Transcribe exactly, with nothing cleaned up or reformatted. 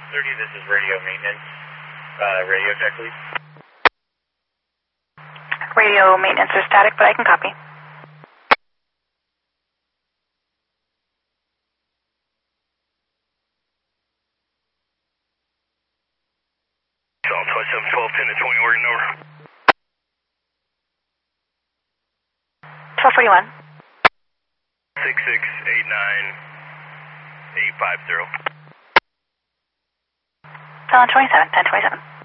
thirty, this is radio maintenance. Uh, radio check, please. Radio maintenance is static, but I can copy. twenty-seven, twelve, ten to twenty, organ over. twelve forty-one. six six eight nine eight five zero. Solid twenty-seven, ten twenty-seven.